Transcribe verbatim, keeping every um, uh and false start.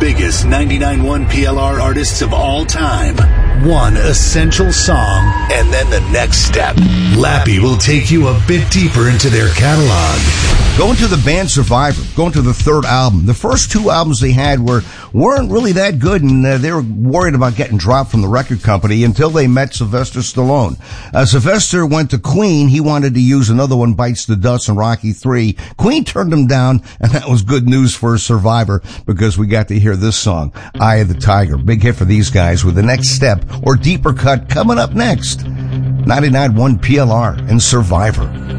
biggest ninety-nine point one P L R artists of all time. One essential song, and then the next step. Lappy will take you a bit deeper into their catalog. Going to the band Survivor, going to the third album. The first two albums they had were, weren't really that good, and uh, they were worried about getting dropped from the record company until they met Sylvester Stallone. Uh, Sylvester went to Queen. He wanted to use Another One Bites the Dust and Rocky three. Queen turned him down, and that was good news for Survivor because we got to hear this song, Eye of the Tiger. Big hit for these guys with the next step or deeper cut coming up next. ninety-nine point one P L R and Survivor.